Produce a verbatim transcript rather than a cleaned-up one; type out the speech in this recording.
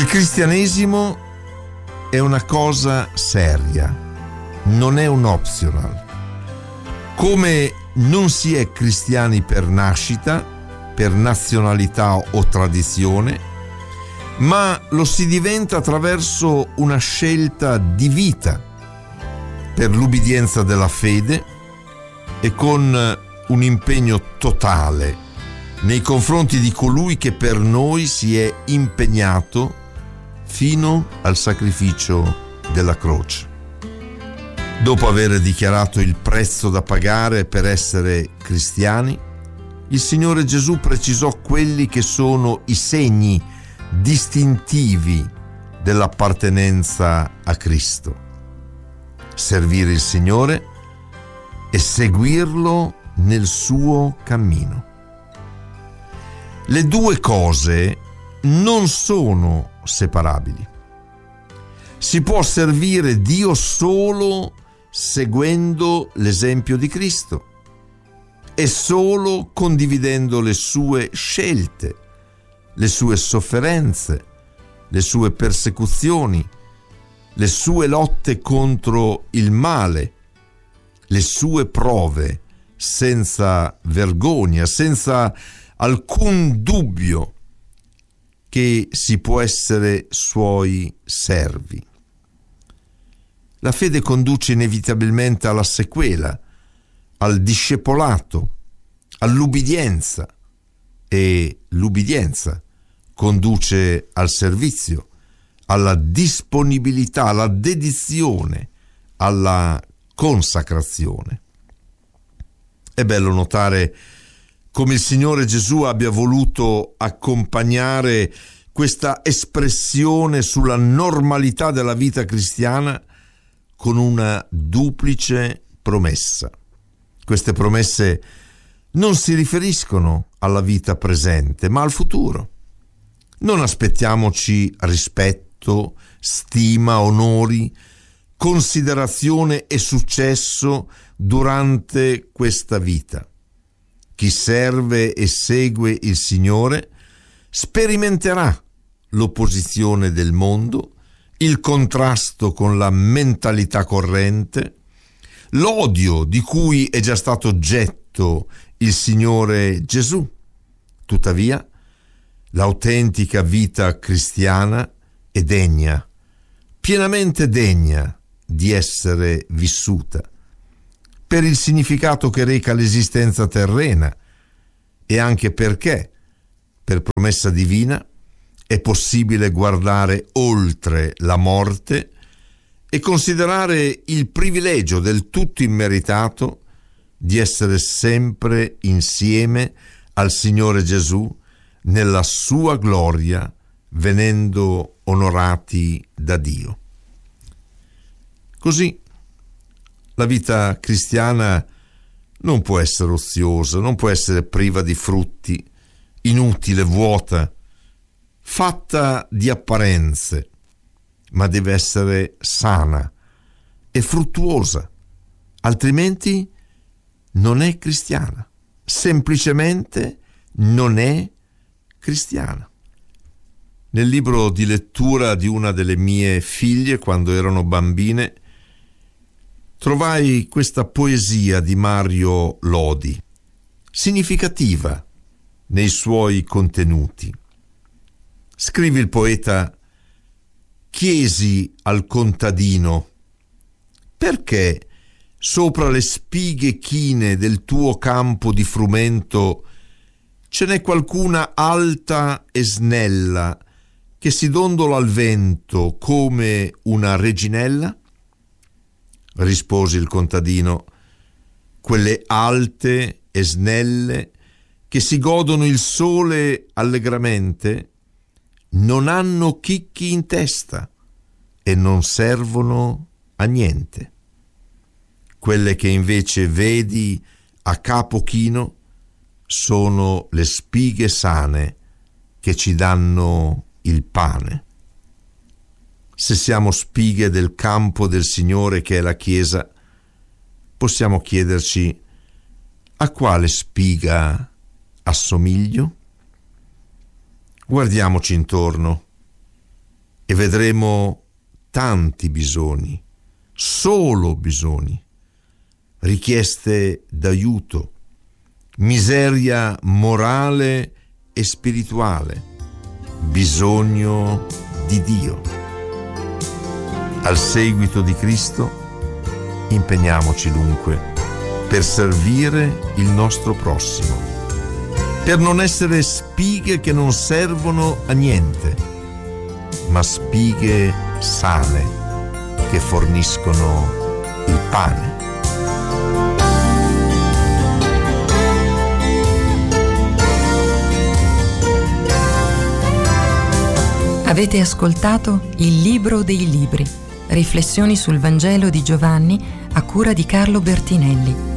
cristianesimo è una cosa seria, non è un optional. Come non si è cristiani per nascita, per nazionalità o tradizione, ma lo si diventa attraverso una scelta di vita, per l'ubbidienza della fede e con un impegno totale nei confronti di colui che per noi si è impegnato fino al sacrificio della croce. Dopo aver dichiarato il prezzo da pagare per essere cristiani, il Signore Gesù precisò quelli che sono i segni distintivi dell'appartenenza a Cristo: servire il Signore e seguirlo nel suo cammino. Le due cose non sono separabili. Si può servire Dio solo seguendo l'esempio di Cristo e solo condividendo le sue scelte, le sue sofferenze, le sue persecuzioni, le sue lotte contro il male, le sue prove, senza vergogna, senza alcun dubbio che si può essere suoi servi. La fede conduce inevitabilmente alla sequela, al discepolato, all'ubbidienza, e l'ubbidienza conduce al servizio, alla disponibilità, alla dedizione, alla consacrazione. È bello notare come il Signore Gesù abbia voluto accompagnare questa espressione sulla normalità della vita cristiana con una duplice promessa. Queste promesse non si riferiscono alla vita presente, ma al futuro. Non aspettiamoci rispetto, stima, onori, considerazione e successo durante questa vita. Chi serve e segue il Signore sperimenterà l'opposizione del mondo, il contrasto con la mentalità corrente, l'odio di cui è già stato oggetto il Signore Gesù. Tuttavia, l'autentica vita cristiana è degna, pienamente degna di essere vissuta, per il significato che reca l'esistenza terrena e anche perché, per promessa divina, è possibile guardare oltre la morte e considerare il privilegio del tutto immeritato di essere sempre insieme al Signore Gesù nella sua gloria, venendo onorati da Dio. Così la vita cristiana non può essere oziosa, non può essere priva di frutti, inutile, vuota, fatta di apparenze, ma deve essere sana e fruttuosa, altrimenti non è cristiana, semplicemente non è cristiana. Nel libro di lettura di una delle mie figlie, quando erano bambine, trovai questa poesia di Mario Lodi, significativa nei suoi contenuti. Scrive il poeta: chiesi al contadino: perché sopra le spighe chine del tuo campo di frumento ce n'è qualcuna alta e snella che si dondola al vento come una reginella? Rispose il contadino: quelle alte e snelle che si godono il sole allegramente non hanno chicchi in testa e non servono a niente. Quelle che invece vedi a capo chino sono le spighe sane che ci danno il pane. Se siamo spighe del campo del Signore che è la Chiesa, possiamo chiederci: a quale spiga assomiglio? Guardiamoci intorno. e vedremo tanti bisogni, solo bisogni, richieste d'aiuto, miseria morale e spirituale, bisogno di Dio. Al seguito di Cristo, impegniamoci dunque per servire il nostro prossimo, per non essere spighe che non servono a niente, ma spighe sane che forniscono il pane. Avete ascoltato Il Libro dei Libri, riflessioni sul Vangelo di Giovanni a cura di Carlo Bertinelli.